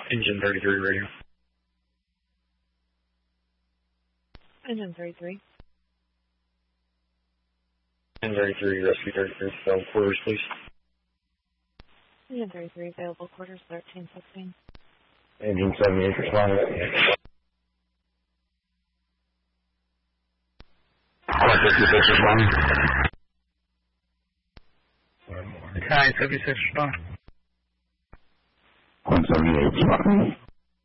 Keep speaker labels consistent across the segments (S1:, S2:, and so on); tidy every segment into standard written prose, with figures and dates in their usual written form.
S1: Engine 33 radio.
S2: Engine 33.
S1: Engine 33, rescue 33, so quarters, please.
S2: Engine 33, available quarters 1316.
S1: Engine 78, responding. Car 56, responding. Battalion 56, responding. 178, responding.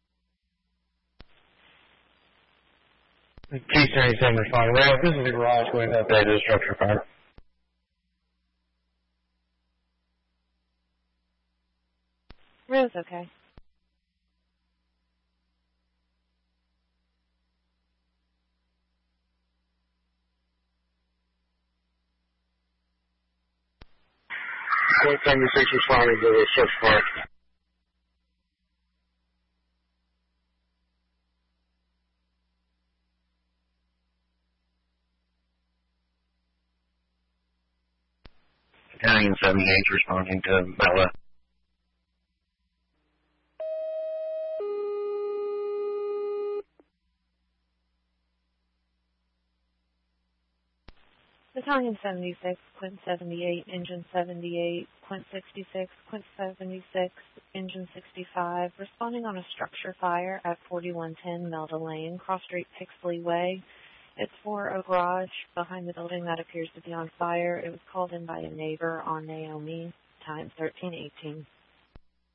S1: T-77, responding. Well, this is the garage going up there to the structure fire.
S2: Rose, okay.
S1: Point 76 responding to the search fire. Battalion 78 responding to Bella.
S2: Battalion 76, Quint 78, Engine 78, Quint 66, Quint 76, Engine 65, responding on a structure fire at 4110 Melda Lane, Cross Street, Pixley Way. It's for a garage behind the building that appears to be on fire. It was called in by a neighbor on Naomi, time 1318.